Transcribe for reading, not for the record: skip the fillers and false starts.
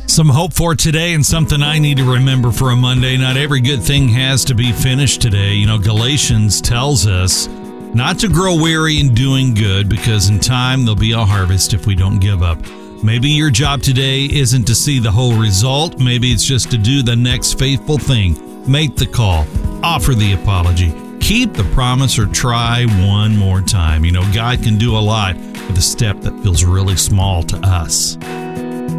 Some hope for today and something I need to remember for a Monday. Not every good thing has to be finished today. You know, Galatians tells us not to grow weary in doing good, because in time there'll be a harvest if we don't give up. Maybe your job today isn't to see the whole result. Maybe it's just to do the next faithful thing. Make the call. Offer the apology. Keep the promise, or try one more time. You know, God can do a lot with a step that feels really small to us.